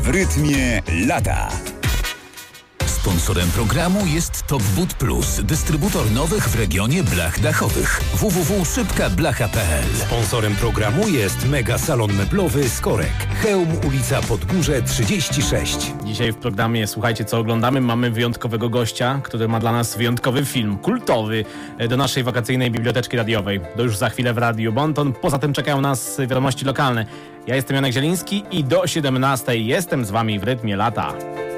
w rytmie lata. Sponsorem programu jest Top Boot Plus, dystrybutor nowych w regionie blach dachowych. www.szybkablacha.pl. Sponsorem programu jest Mega Salon Meblowy Skorek. Chełm, ulica Podgórze 36. Dzisiaj w programie Słuchajcie, co oglądamy, mamy wyjątkowego gościa, który ma dla nas wyjątkowy film, kultowy, do naszej wakacyjnej biblioteczki radiowej. To już za chwilę w Radiu Bonton. Poza tym czekają nas wiadomości lokalne. Ja jestem Janek Zieliński i do 17 jestem z wami w rytmie lata.